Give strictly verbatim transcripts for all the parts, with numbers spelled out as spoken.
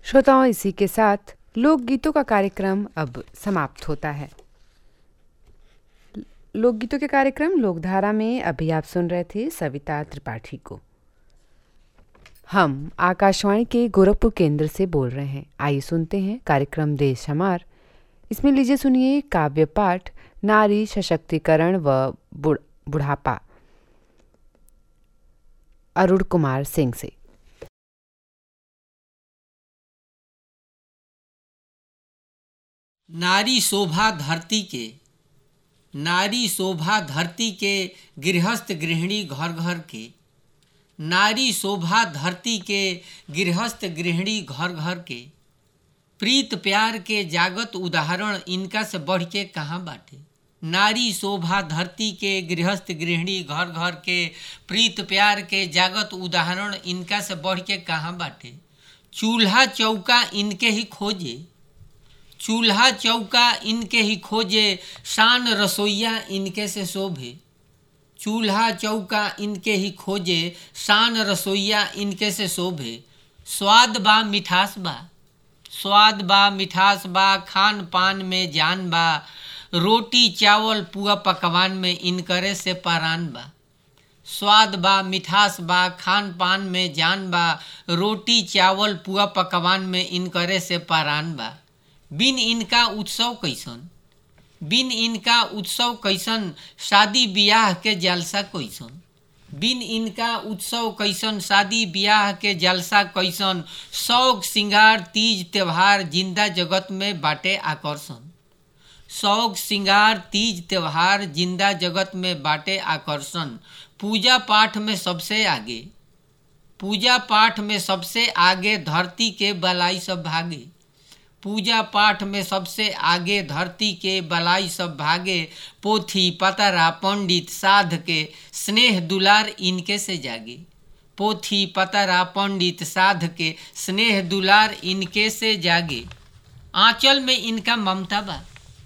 श्रोताओं, इसी के साथ लोकगीतों का कार्यक्रम अब समाप्त होता है। लोकगीतों के कार्यक्रम लोकधारा में अभी आप सुन रहे थे सविता त्रिपाठी को। हम आकाशवाणी के गोरखपुर केंद्र से बोल रहे हैं। आइए सुनते हैं कार्यक्रम देश हमार। इसमें लीजिए सुनिए काव्य पाठ नारी सशक्तिकरण व बुढ़, बुढ़ापा अरुण कुमार सिंह से। नारी शोभा धरती के नारी शोभा धरती के गृहस्थ गृहिणी घर घर के नारी शोभा धरती के गृहस्थ गृहिणी घर घर के प्रीत प्यार के जागत उदाहरण इनका से बढ़ के कहाँ बाटे। नारी शोभा धरती के गृहस्थ गृहिणी घर घर के प्रीत प्यार के जागत उदाहरण इनका से बढ़ के कहाँ बाटे। चूल्हा चौका इनके ही खोजे चूल्हा चौका इनके ही खोजे शान रसोईया इनके से शोभे। चूल्हा चौका इनके ही खोजे शान रसोईया इनके से शोभे। स्वाद बा मिठास बा स्वाद बा मिठास बा खान पान में जान बा। रोटी चावल पुआ पकवान में इनकरे से परान बा। स्वाद बा मिठास बा खान पान में जान बा। रोटी चावल पुआ पकवान में इनकरे से परान बा। बिन इनका उत्सव कैसन बिन इनका उत्सव कैसन शादी ब्याह के जलसा कैसन। बिन इनका उत्सव कैसन शादी ब्याह के जलसा कैसन। शौक सिंगार तीज त्योहार जिंदा जगत में बाटे आकर्षण। शौक सिंगार तीज त्योहार जिंदा जगत में बाटे आकर्षण। पूजा पाठ में सबसे आगे पूजा पाठ में सबसे आगे धरती के बलाई सब भागे। पूजा पाठ में सबसे आगे धरती के बलाई सब भागे। पोथी पतरा पंडित साध के स्नेह दुलार इनके से जागे। पोथी पतरा पंडित साध के स्नेह दुलार इनके से जागे। आंचल में इनका ममता बा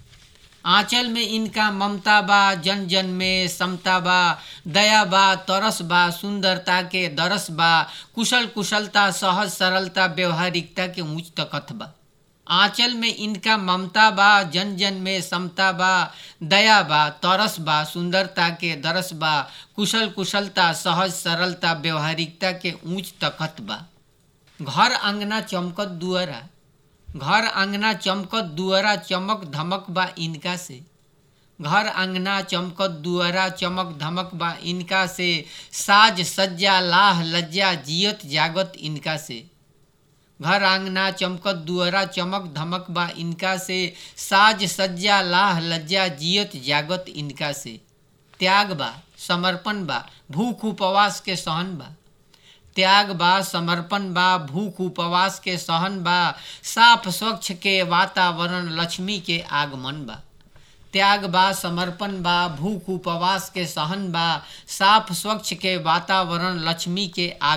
आंचल में इनका ममता बा। जन जन में समता बा। दया बा तरस बा सुंदरता के दरस बा। कुशल कुशलता सहज सरलता व्यवहारिकता के ऊंच तकत बा। आंचल में इनका ममता बा जन जन में समता बा। दया बा तरस बा सुंदरता के दरस बा। कुशल कुशलता सहज सरलता व्यवहारिकता के ऊंच तकत बा। घर अंगना चमकत दुआरा घर अंगना चमकत दुआरा चमक धमक बा इनका से। घर अंगना चमकत दुआरा चमक धमक बा इनका से। साज सज्जा लाह लज्जा जियत जागत इनका से। घर आंगना चमकत दुआरा चमक धमक बा इनका से। साज सज्जा लाह लज्जा जियत जागत इनका से। त्याग बा समर्पण बा भूख उपवास के सहन बा। त्याग बा समर्पण बा भूख उपवास के सहन बा। साफ स्वच्छ के वातावरण लक्ष्मी के आगमन बा। त्याग बा समर्पण बा भूख उपवास के सहन बा। साफ स्वच्छ के वातावरण लक्ष्मी के आगमन